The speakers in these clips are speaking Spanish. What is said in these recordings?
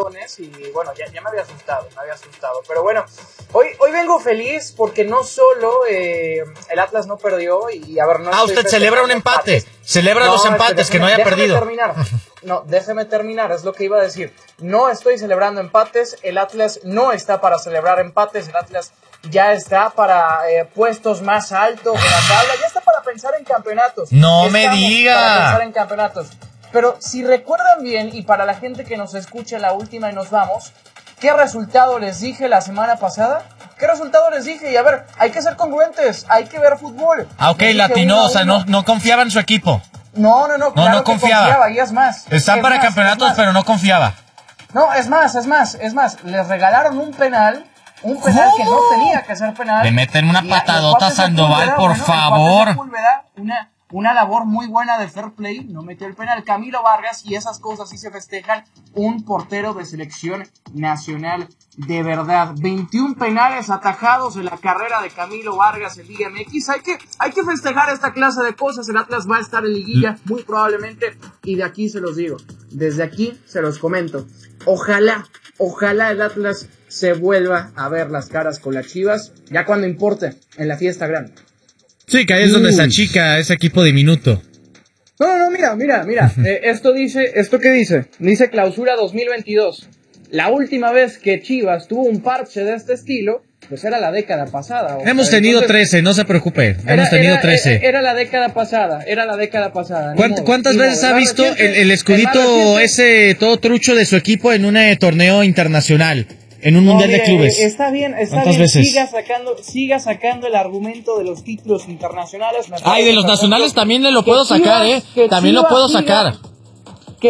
balones y bueno, ya me había asustado. Pero bueno, hoy vengo feliz porque no solo el Atlas no perdió y a ver, no. Usted celebra un empate. Celebra los empates, que no haya perdido. Déjeme terminar, es lo que iba a decir. No estoy celebrando empates, el Atlas no está para celebrar empates, el Atlas ya está para puestos más altos de la tabla, ya está para pensar en campeonatos. No me diga. Para pensar en campeonatos. Pero si recuerdan bien, y para la gente que nos escuche la última y nos vamos, ¿qué resultado les dije la semana pasada? ¿Qué resultado les dije? Y a ver, hay que ser congruentes, hay que ver fútbol. Ok, latinó, o sea, no confiaba en su equipo. No, claro no confiaba. Y es más. Están para campeonatos, pero no confiaba. No, es más, les regalaron un penal que no tenía que ser penal. Le meten una patadota a Sandoval, por favor. Una labor muy buena de fair play, no metió el penal Camilo Vargas y esas cosas sí se festejan. Un portero de selección nacional de verdad. 21 penales atajados en la carrera de Camilo Vargas en Liga MX. Hay que festejar esta clase de cosas. El Atlas va a estar en liguilla muy probablemente y de aquí se los digo. Desde aquí se los comento. Ojalá el Atlas se vuelva a ver las caras con las Chivas ya cuando importe en la fiesta grande. Sí, que ahí es donde se achica ese equipo diminuto. No, mira. ¿Esto qué dice? Dice clausura 2022. La última vez que Chivas tuvo un parche de este estilo, pues era la década pasada. Hemos tenido 13, no se preocupe. Hemos tenido 13. Era la década pasada. ¿Cuántas veces ha visto el escudito ese todo trucho de su equipo en un torneo internacional? En un mundial de clubes. Está bien. Veces? Siga sacando el argumento de los títulos internacionales. De los nacionales también le lo puedo sacar, También lo puedo sacar. Que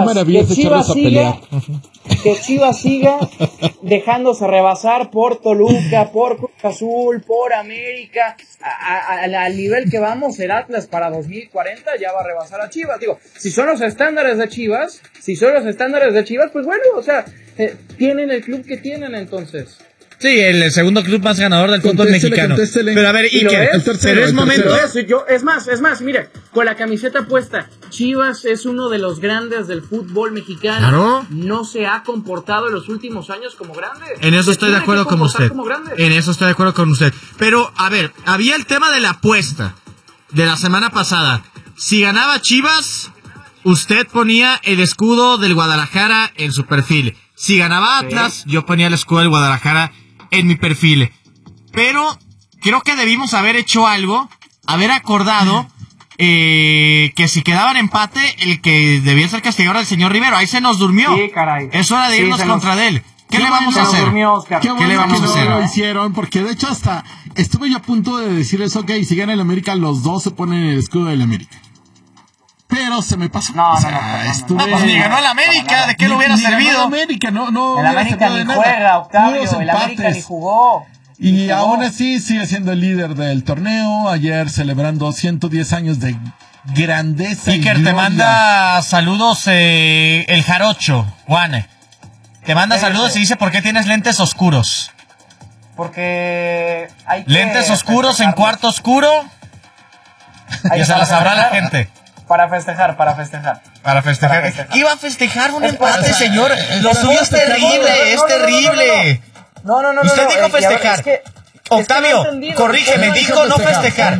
Chivas siga dejándose rebasar por Toluca, por Cruz Azul, por América. Al nivel que vamos, el Atlas para 2040 ya va a rebasar a Chivas. Digo, si son los estándares de Chivas, pues bueno, o sea, tienen el club que tienen entonces. Sí, el segundo club más ganador del fútbol mexicano. Pero a ver, Iker, pero es momento. Es más, mire, con la camiseta puesta, Chivas es uno de los grandes del fútbol mexicano. Claro. No se ha comportado en los últimos años como grande. En eso estoy de acuerdo con usted. Pero, a ver, había el tema de la apuesta de la semana pasada. Si ganaba Chivas, usted ponía el escudo del Guadalajara en su perfil. Si ganaba Atlas, yo ponía el escudo del Guadalajara en mi perfil. Pero creo que debimos haber hecho algo, haber acordado que si quedaba en empate, el que debía ser castigado era el señor Rivero. Ahí se nos durmió. Sí, caray. Es hora de irnos contra él. ¿Qué le vamos a hacer? ¿Qué le vamos a hacer? No lo hicieron, porque de hecho hasta estuve yo a punto de decir eso, ok, si gana el América, los dos se ponen el escudo del América. Pero se me pasó. No, pues ni ganó el América, ¿de qué le hubiera servido? El América, no. El América ni juega, Octavio, el América ni jugó. Y aún así sigue siendo el líder del torneo. Ayer celebrando 110 años de grandeza. Iker, te manda saludos el Jarocho, Juan. Te manda saludos y dice, ¿por qué tienes lentes oscuros? Porque hay que lentes oscuros en cuarto oscuro. Y se las sabrá la gente. Para festejar. ¿Qué iba a festejar un empate, señor? Lo suyo es terrible, No. Usted dijo festejar. Octavio, corrígeme, dijo no festejar.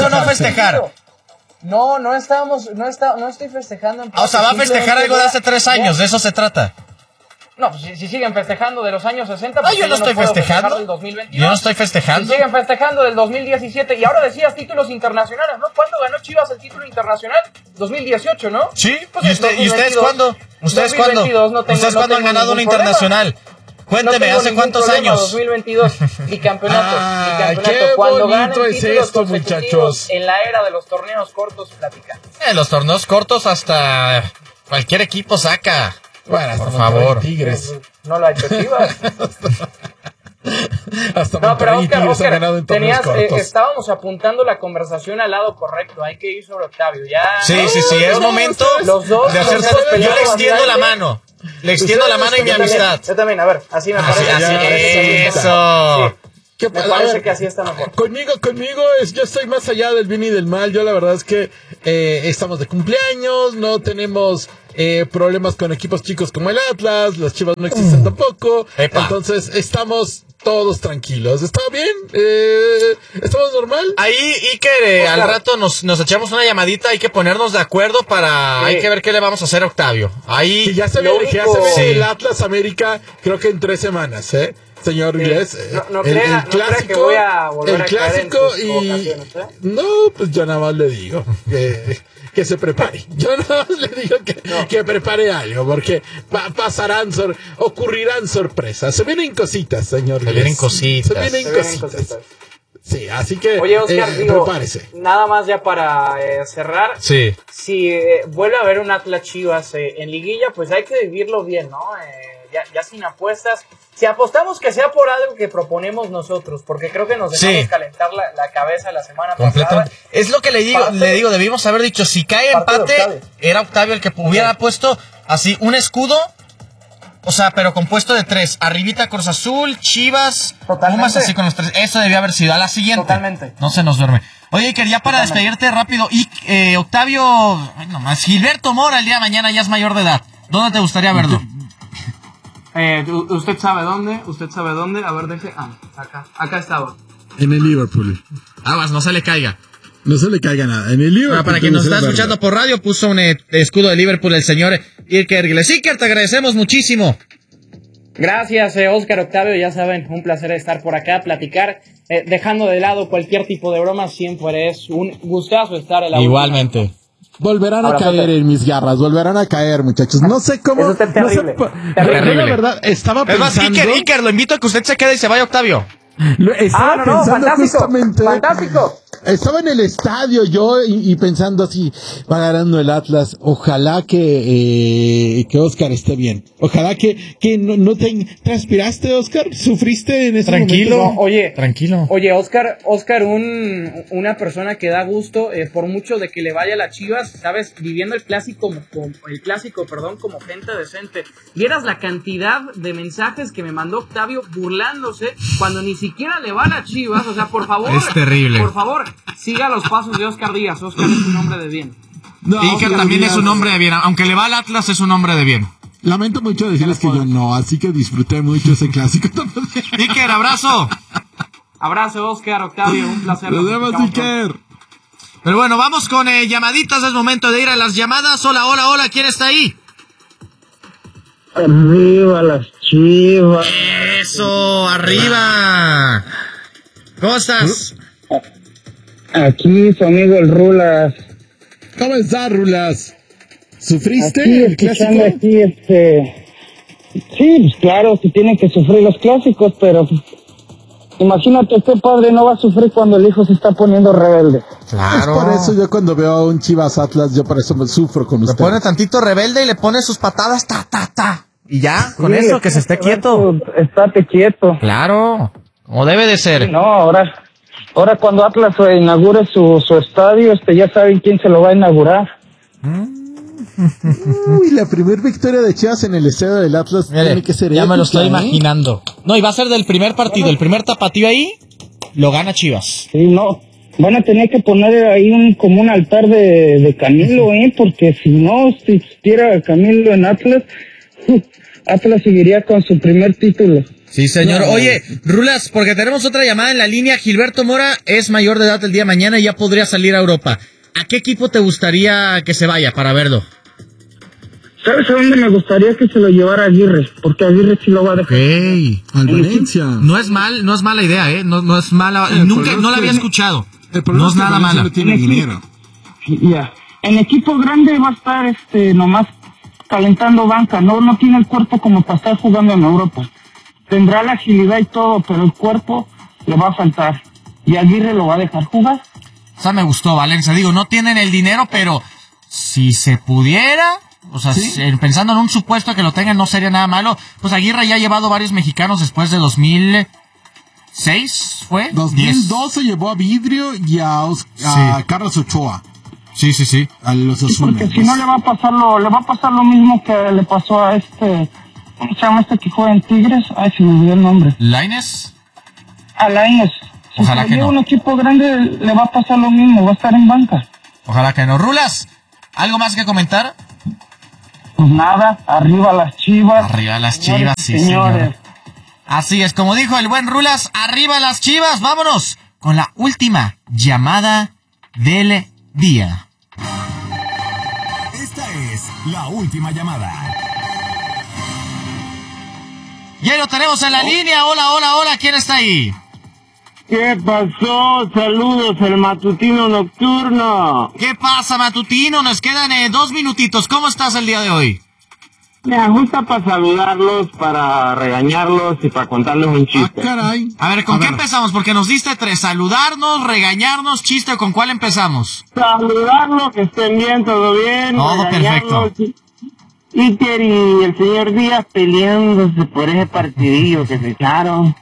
No estoy festejando empate. O sea, va a festejar algo de hace 3 años, de eso se trata. No, pues si siguen festejando de los años 60, pues yo no estoy festejando. Del 2022. Yo no estoy festejando. Si siguen festejando del 2017 y ahora decías títulos internacionales, ¿no? ¿Cuándo ganó Chivas el título internacional? 2018, ¿no? Sí, pues ¿y ustedes cuándo? ¿Ustedes cuándo han ganado un internacional? Cuénteme, ¿hace cuántos años? 2022, bicampeonato. Cuando ganen títulos consecutivos en la era de los torneos cortos, platicamos. Los torneos cortos hasta cualquier equipo saca. Bueno, por favor. Tigres. No lo ha hecho Chivas. Hasta Monterrey y Tigres han ganado en torneos cortos. Estábamos apuntando la conversación al lado correcto. Hay que ir sobre Octavio. Ya. Sí, es momento de hacer. Yo le extiendo la mano. Le extiendo la mano y mi amistad. Yo también, a ver, así me parece. Eso. Me parece que así está mejor. Conmigo yo estoy más allá del bien y del mal. Yo la verdad es que estamos de cumpleaños, no tenemos problemas con equipos chicos como el Atlas, las Chivas no existen tampoco. Epa. Entonces estamos todos tranquilos. ¿Está bien? ¿Estamos normal? Ahí, Iker, al rato nos echamos una llamadita, hay que ponernos de acuerdo hay que ver qué le vamos a hacer a Octavio. Ahí. Y ya se viene el Atlas América, creo que en 3 semanas, señor Inglés. No crea que voy a volver a caer en tus ocasiones, No, pues yo nada más le digo que se prepare. Yo nada más le digo que prepare algo, porque ocurrirán sorpresas. Se vienen cositas, señor Inglés. Se vienen cositas. Sí, así que oye, Oscar, prepárese. Nada más ya para cerrar. Sí. Si vuelve a haber un Atlas Chivas en liguilla, pues hay que vivirlo bien, ¿no? Ya sin apuestas. Si apostamos, que sea por algo que proponemos nosotros, porque creo que nos dejamos calentar la cabeza la semana pasada. Es lo que le digo, debimos haber dicho, si cae empate, era Octavio el que hubiera puesto así un escudo, o sea, pero compuesto de 3, arribita Cruz Azul, Chivas, Pumas, así con los 3, eso debía haber sido, a la siguiente. Totalmente. No se nos duerme. Oye, Iker, ya para despedirte rápido, Octavio, Gilberto Mora el día de mañana ya es mayor de edad, ¿dónde te gustaría verlo? ¿Usted sabe dónde? A ver, deje. Acá estaba. En el Liverpool. Aguas, no se le caiga. No se le caiga nada. En el Liverpool. Para quien nos está escuchando por radio, puso un escudo de Liverpool el señor Iker Giles. Iker, te agradecemos muchísimo. Gracias, Oscar, Octavio, ya saben, un placer estar por acá, platicar, dejando de lado cualquier tipo de broma, siempre es un gustazo estar en la Igualmente. Volverán a caer en mis garras, muchachos. No sé cómo. Eso es terrible. Terrible. La verdad, estaba pensando. Es más, Iker, lo invito a que usted se quede y se vaya, Octavio. Estaba pensando fantástico, justamente. Fantástico. Estaba en el estadio yo y pensando así, va ganando el Atlas. Ojalá que Oscar esté bien. Ojalá que no te aspiraste, Oscar. ¿Sufriste en ese Tranquilo. momento? Tranquilo. Oye, Oscar, una persona que da gusto, por mucho de que le vaya a las Chivas, sabes, viviendo el clásico, como gente decente. Vieras la cantidad de mensajes que me mandó Octavio burlándose cuando ni siquiera le va a las Chivas. O sea, por favor. Es terrible. Por favor, siga los pasos de Oscar Díaz. Oscar es un hombre de bien. No, Iker también es un hombre de bien. Aunque le va al Atlas, es un hombre de bien. Lamento mucho decirles que yo no, así que disfruté mucho ese clásico también. Iker, abrazo. Abrazo, Oscar, Octavio, un placer. Nos vemos, Iker. Pero bueno, vamos con llamaditas. Es momento de ir a las llamadas. Hola, ¿quién está ahí? Arriba las Chivas. Eso, arriba. ¿Cómo estás? Aquí su amigo el Rulas. ¿Cómo estás, Rulas? ¿Sufriste Aquí, el clásico? Aquí, Sí, pues claro, si tienen que sufrir los clásicos, pero imagínate, este padre no va a sufrir cuando el hijo se está poniendo rebelde. Claro. Es por eso yo cuando veo a un Chivas Atlas, yo por eso me sufro con usted. Le pone tantito rebelde y le pone sus patadas, ta. Y ya, con Sí, eso, que se esté quieto. Estate quieto. Claro, como debe de ser. No, ahora cuando Atlas inaugure su estadio, ya saben quién se lo va a inaugurar. Uy, la primer victoria de Chivas en el estadio del Atlas. Mire, tiene que ser ya me lo estoy épica, imaginando. No, y va a ser del primer partido, el primer tapatío ahí, lo gana Chivas. Sí, no, van a tener que poner ahí como un altar de Camilo, porque si no, si existiera Camilo en Atlas, Atlas seguiría con su primer título. Sí, señor. No. Oye, Rulas, porque tenemos otra llamada en la línea. Gilberto Mora es mayor de edad el día de mañana y ya podría salir a Europa. ¿A qué equipo te gustaría que se vaya para verlo? ¿Sabes a dónde me gustaría que se lo llevara Aguirre? Porque Aguirre sí lo va a dejar. Al Valencia. No es mala idea, no es mala. Nunca, no la había escuchado. No es nada mala. No tiene dinero. Ya. En equipo grande va a estar nomás calentando banca. No tiene el cuerpo como para estar jugando en Europa. Tendrá la agilidad y todo, pero el cuerpo le va a faltar. Y Aguirre lo va a dejar jugar. O sea, me gustó, Valencia. Digo, no tienen el dinero, pero si se pudiera, o sea, ¿sí? Pensando en un supuesto que lo tengan, no sería nada malo. Pues Aguirre ya ha llevado varios mexicanos después de 2006, ¿fue? 2012 llevó a Vidrio y a Carlos Ochoa. Sí. A los Azules. Porque si no le va a pasar lo mismo que le pasó a ¿cómo se llama que juega en Tigres? Ay, se me olvidó el nombre. ¿Lainez? Alain, si Ojalá se que lleva no. un equipo grande, le va a pasar lo mismo, va a estar en banca. Ojalá que no. Rulas, ¿algo más que comentar? Pues nada, arriba las Chivas. Arriba las Señores, Chivas, sí, señores. señor. Así es, como dijo el buen Rulas, arriba las Chivas. Vámonos con la última llamada del día. Esta es la última llamada. Y ahí lo tenemos en la línea. Hola, hola, hola. ¿Quién está ahí? ¿Qué pasó? Saludos, el matutino nocturno. ¿Qué pasa, matutino? Nos quedan 2 minutitos. ¿Cómo estás el día de hoy? Me gusta para saludarlos, para regañarlos y para contarles un chiste. Caray. A ver, ¿con qué empezamos? Porque nos diste 3. Saludarnos, regañarnos, chiste. ¿O con cuál empezamos? Saludarlos, que estén bien, todo bien. Todo regañarlos. Iker y el señor Díaz peleándose por ese partidillo que se echaron.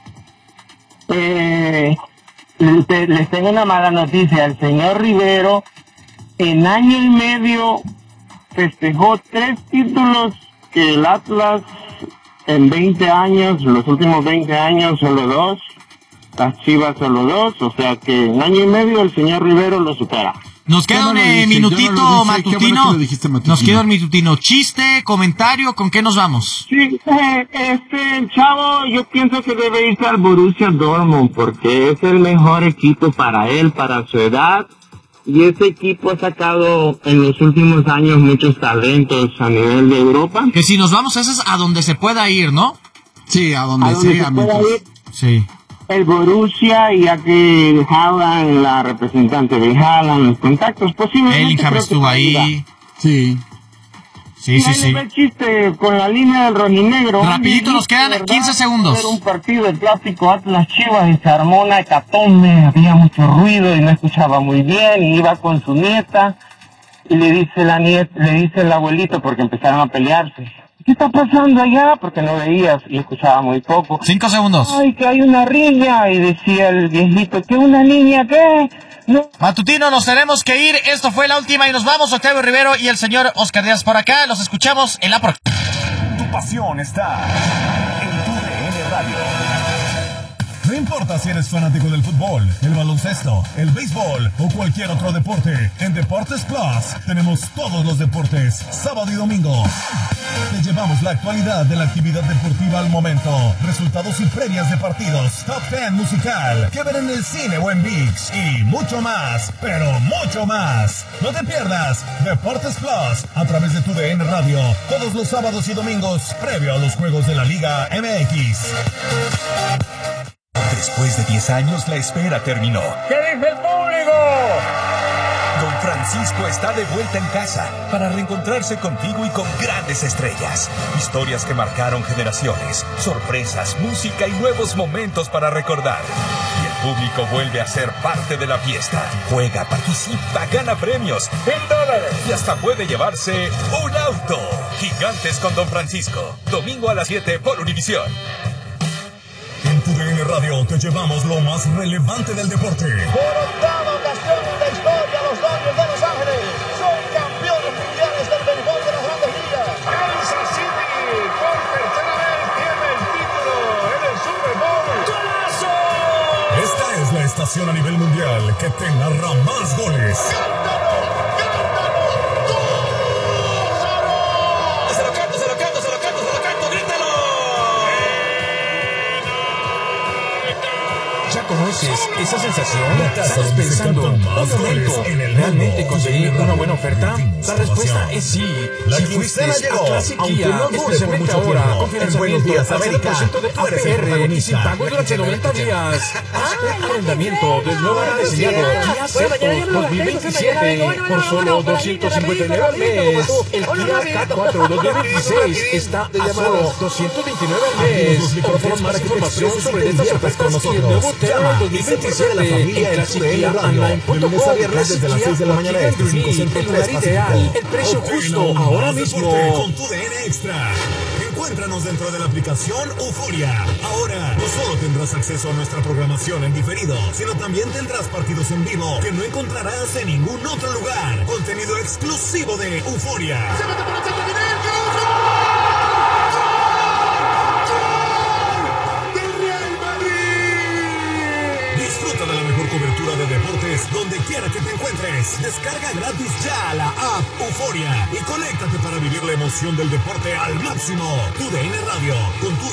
Les tengo una mala noticia. El señor Rivero en año y medio festejó 3 títulos que el Atlas en 20 años, los últimos 20 años solo 2, las Chivas solo 2, o sea que en año y medio el señor Rivero lo supera. Nos queda un minutito matutino. Nos queda un minutino. Chiste, comentario, ¿con qué nos vamos? Sí, el chavo yo pienso que debe irse al Borussia Dortmund porque es el mejor equipo para él, para su edad. Y ese equipo ha sacado en los últimos años muchos talentos a nivel de Europa. Que si nos vamos, ese es a donde se pueda ir, ¿no? Sí, a A donde donde sea, se pueda mientras. ir Sí. el Borussia, y ya que Haaland, la representante de Haaland, los contactos, posiblemente. Bellingham creo que estuvo ahí. Sí. Sí, sí, Ahí sí. les va el chiste con la línea del rojinegro. Rapidito, nos quedan ¿Verdad? 15 segundos. Era un partido de clásico Atlas Chivas y se armó una hecatombe, había mucho ruido y no escuchaba muy bien, y iba con su nieta y le dice el abuelito, porque empezaron a pelearse: ¿qué está pasando allá? Porque no veías y escuchaba muy poco. 5 segundos. Ay, que hay una riña. Y decía el viejito: ¿qué una niña qué? No. Matutino, nos tenemos que ir. Esto fue la última y nos vamos. Octavio Rivero y el señor Oscar Díaz por acá. Los escuchamos en la próxima. Tu pasión está en tu DN Radio. No importa si eres fanático del fútbol, el baloncesto, el béisbol o cualquier otro deporte, en Deportes Plus tenemos todos los deportes, sábado y domingo. Te llevamos la actualidad de la actividad deportiva al momento, resultados y previas de partidos, top 10 musical, que ver en el cine o en ViX y mucho más, pero mucho más. No te pierdas Deportes Plus a través de tu DN Radio, todos los sábados y domingos, previo a los juegos de la Liga MX. Después de 10 años, la espera terminó. ¿Qué dice el público? Don Francisco está de vuelta en casa para reencontrarse contigo y con grandes estrellas. Historias que marcaron generaciones, sorpresas, música y nuevos momentos para recordar. Y el público vuelve a ser parte de la fiesta. Juega, participa, gana premios en dólares y hasta puede llevarse un auto. Gigantes con Don Francisco. Domingo a las 7 por Univisión. En tu DN Radio te llevamos lo más relevante del deporte. Por octava ocasión en la historia, los Dodgers de Los Ángeles son campeones mundiales del béisbol de las Grandes Ligas. Kansas City por tercera vez tiene el título en el Super Bowl. ¡Golazo! Esta es la estación a nivel mundial que te narra más goles. ¿Conoces esa sensación? ¿Estás pensando un momento realmente conseguir una buena oferta? La respuesta es sí. La Si quincena fuiste llegó, a Classic aunque Kia, no dure por especialmente mucho ahora, tiempo. con En financiamiento Buenos Días, al América, 100% de tu tú eres el APR y sin protagonista. pago durante 90 días. Arrendamiento del nuevo rediseñado Kia Celtos 2027 por solo $259 al mes. El Kia K4 2026 está a solo $229 al mes. Por más información sobre estas ofertas y el nuevo Terra 2027 en Classic Kia Online.com. desde las 6 de la mañana, el lugar ideal, el precio justo, ahora mismo. Con tu DN Extra. Encuéntranos dentro de la aplicación Euforia. Ahora no solo tendrás acceso a nuestra programación en diferido, sino también tendrás partidos en vivo que no encontrarás en ningún otro lugar. Contenido exclusivo de Euforia. Se mete por el centro, Guinea, ¡Gol! ¡Gol! ¡Del Real Madrid! quiera que te encuentres. Descarga gratis ya la app Euforia y conéctate para vivir la emoción del deporte al máximo. TUDN Radio, con tu